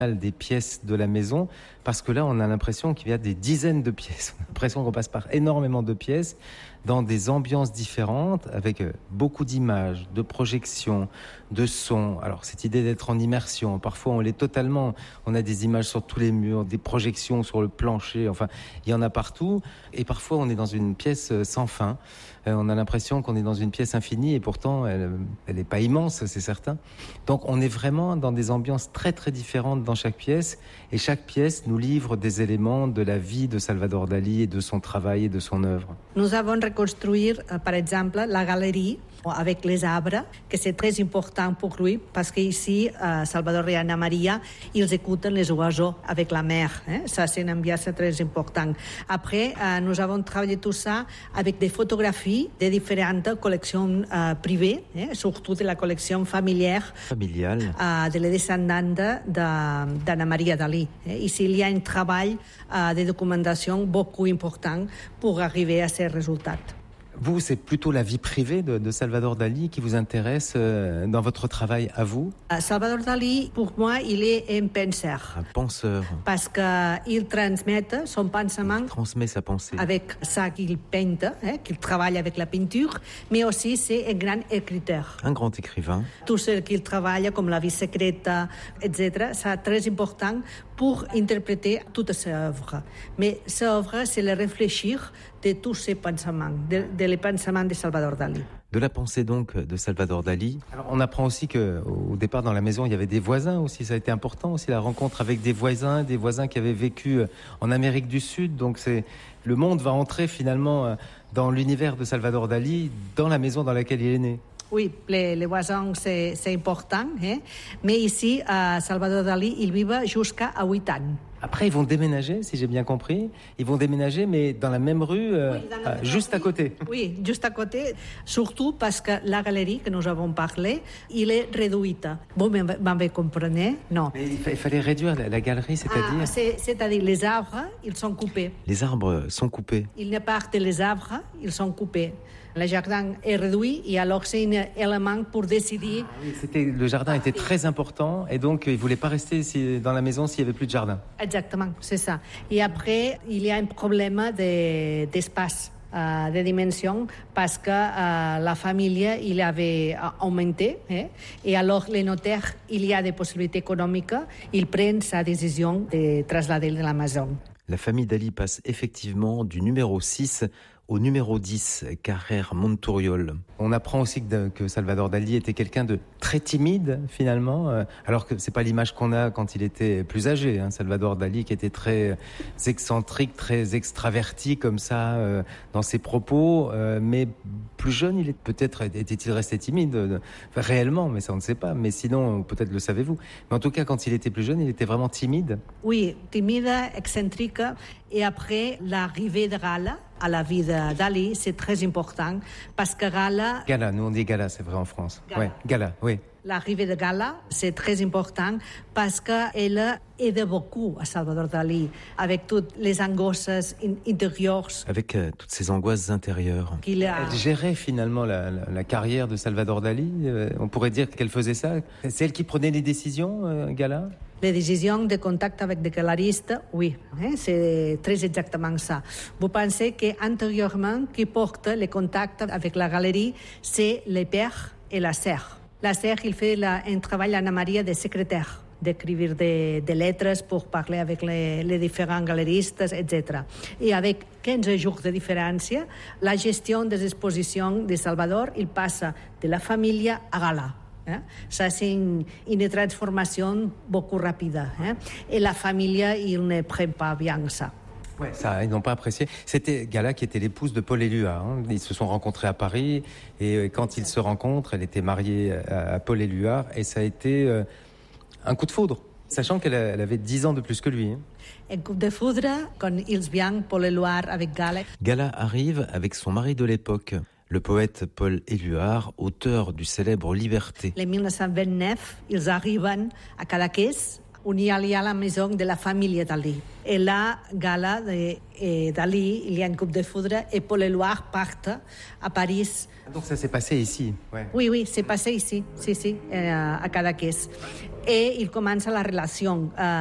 des pièces de la maison, parce que là, on a l'impression qu'il y a des dizaines de pièces. On a l'impression qu'on passe par énormément de pièces, dans des ambiances différentes, avec beaucoup d'images, de projections, de sons. Alors, cette idée d'être en immersion, parfois on l'est totalement. On a des images sur tous les murs, des projections sur le plancher, enfin, il y en a partout. Et parfois, on est dans une pièce sans fin. On a l'impression qu'on est dans une pièce infinie, et pourtant, elle n'est pas immense, c'est certain. Donc, on est vraiment dans des ambiances très, très différentes dans chaque pièce. Et chaque pièce nous livre des éléments de la vie de Salvador Dalí et de son travail et de son œuvre. Nous avons reconstruit, par exemple, la galerie avec les arbres, que c'est très important pour lui, parce qu'ici, Salvador et Anna Maria, ils écoutent les oiseaux avec la mer. Ça, c'est une ambiance très importante. Après, nous avons travaillé tout ça avec des photographies de différentes collections privées, surtout de la collection familiale de les descendants d'Anna Maria Dalí. Ici, il y a un travail de documentation beaucoup important pour arriver à ces résultats. Vous, c'est plutôt la vie privée de Salvador Dalí qui vous intéresse dans votre travail à vous? Salvador Dalí, pour moi, il est un penseur. Un penseur. Parce qu'il transmet son pensement. Il transmet sa pensée. Avec ça qu'il peint, qu'il travaille avec la peinture, mais aussi c'est un grand écriteur. Un grand écrivain. Tout ce qu'il travaille, comme La vie secrète, etc., c'est très important pour interpréter toute sa œuvre. Mais sa œuvre, c'est le réfléchir de tous ses pensaments, les pensaments de Salvador Dalí. De la pensée donc de Salvador Dalí. Alors, on apprend aussi qu'au départ dans la maison, il y avait des voisins aussi. Ça a été important aussi, la rencontre avec des voisins qui avaient vécu en Amérique du Sud. Donc le monde va entrer finalement dans l'univers de Salvador Dalí, dans la maison dans laquelle il est né. Oui, les voisins, c'est important. Mais ici, Salvador Dalí, il vit jusqu'à 8 ans. Après, ils vont déménager, si j'ai bien compris. Ils vont déménager, mais dans la même rue, juste à côté. Oui, juste à côté. Surtout parce que la galerie que nous avons parlé, il est réduite. Vous m'avez compris? Non. Mais il fallait réduire la galerie, c'est-à-dire C'est-à-dire les arbres, ils sont coupés. Les arbres sont coupés. Il n'y a pas que les arbres, ils sont coupés. Le jardin est réduit et alors c'est un élément pour décider. Le jardin était très important et donc il ne voulait pas rester dans la maison s'il n'y avait plus de jardin. Exactement, c'est ça. Et après, il y a un problème d'espace, de dimension, parce que la famille, il avait augmenté. Et alors, les notaires, il y a des possibilités économiques, ils prennent sa décision de traslader la maison. La famille Dalí passe effectivement du numéro 6 au numéro 10, Carrer Montoriol. On apprend aussi que Salvador Dalí était quelqu'un de très timide, finalement, alors que c'est pas l'image qu'on a quand il était plus âgé. Salvador Dalí qui était très excentrique, très extraverti comme ça dans ses propos, mais plus jeune, était-il resté timide réellement, mais ça on ne sait pas. Mais sinon, peut-être le savez-vous. Mais en tout cas, quand il était plus jeune, il était vraiment timide. Oui, timide, excentrique. Et après, l'arrivée de Gala à la vie de Dalí, c'est très important parce que Gala... Gala, nous on dit Gala, c'est vrai en France. Gala, oui. L'arrivée de Gala, c'est très important parce qu'elle aide beaucoup à Salvador Dalí avec toutes les angoisses intérieures. Avec toutes ces angoisses intérieures. Elle gérait finalement la carrière de Salvador Dalí. On pourrait dire qu'elle faisait ça. C'est elle qui prenait les décisions, Gala? Les décisions de contact avec des galeristes, oui, c'est très exactement ça. Vous pensez qu'antérieurement, qui porte les contacts avec la galerie, c'est le père et la sœur. La sœur, il fait un travail, Anna Maria, de secrétaire, d'écrire des lettres pour parler avec les différents galeristes, etc. Et avec 15 jours de différence, la gestion des expositions de Salvador, il passe de la famille à Gala. Ça, c'est une transformation beaucoup rapide. Et la famille, ils ne prennent pas bien ça. Ouais, ça, ils n'ont pas apprécié. C'était Gala qui était l'épouse de Paul Éluard. Ils se sont rencontrés à Paris et quand ils se rencontrent, elle était mariée à Paul Éluard et ça a été un coup de foudre, sachant qu'elle avait 10 ans de plus que lui. Un coup de foudre quand ils viennent, Paul Éluard avec Gala. Gala arrive avec son mari de l'époque, le poète Paul Éluard, auteur du célèbre Liberté. En 1929, ils arrivent à Cadaqués, où il y a la maison de la famille Dalí. Et la gala de Dalí, il y a une coupe de foudre, et Paul Éluard partent à Paris. Donc ça s'est passé ici, ouais. Oui, c'est passé ici, à Cadaqués. Et il commence la relation.